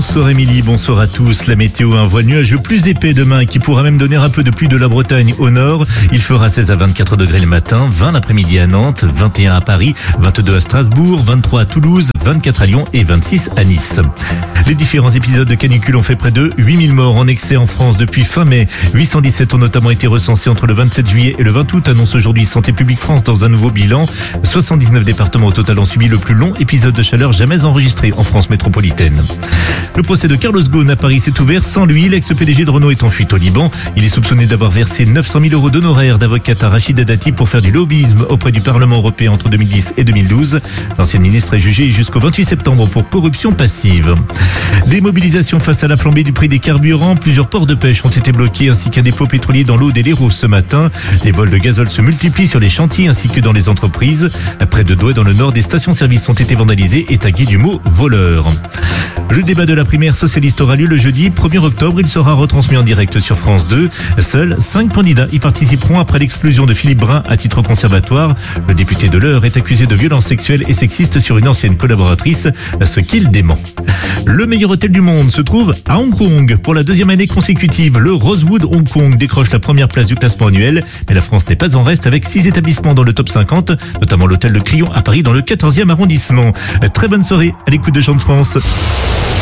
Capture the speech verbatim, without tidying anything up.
Bonsoir Émilie, bonsoir à tous. La météo, un voile nuageux plus épais demain qui pourra même donner un peu de pluie de la Bretagne au nord. Il fera seize à vingt-quatre degrés le matin, vingt l'après-midi à Nantes, vingt et un à Paris, vingt-deux à Strasbourg, vingt-trois à Toulouse, vingt-quatre à Lyon et vingt-six à Nice. Les différents épisodes de canicule ont fait près de huit mille morts en excès en France depuis fin mai. huit cent dix-sept ont notamment été recensés entre le vingt-sept juillet et le vingt août, annonce aujourd'hui Santé publique France dans un nouveau bilan. soixante-dix-neuf départements au total ont subi le plus long épisode de chaleur jamais enregistré en France métropolitaine. Le procès de Carlos Ghosn à Paris s'est ouvert sans lui. L'ex-P D G de Renault est en fuite au Liban. Il est soupçonné d'avoir versé neuf cent mille euros d'honoraires d'avocate à Rachida Dati pour faire du lobbyisme auprès du Parlement européen entre deux mille dix et deux mille douze. L'ancienne ministre est jugée jusqu'au vingt-huit septembre pour corruption passive. Des mobilisations face à la flambée du prix des carburants. Plusieurs ports de pêche ont été bloqués ainsi qu'un dépôt pétrolier dans l'eau des Léros ce matin. Les vols de gazole se multiplient sur les chantiers ainsi que dans les entreprises. Près de Douai dans le nord, des stations-service ont été vandalisées et taguées du mot voleur. Le débat de la primaire socialiste aura lieu le jeudi premier octobre. Il sera retransmis en direct sur France deux. Seuls cinq candidats y participeront après l'explosion de Philippe Brun à titre conservatoire. Le député de l'Eure est accusé de violences sexuelles et sexistes sur une ancienne collaboratrice, ce qu'il dément. Le meilleur hôtel du monde se trouve à Hong Kong. Pour la deuxième année consécutive, le Rosewood Hong Kong décroche la première place du classement annuel. Mais la France n'est pas en reste avec six établissements dans le top cinquante, notamment l'hôtel de Crillon à Paris dans le quatorzième arrondissement. Très bonne soirée à l'écoute de Chant de France.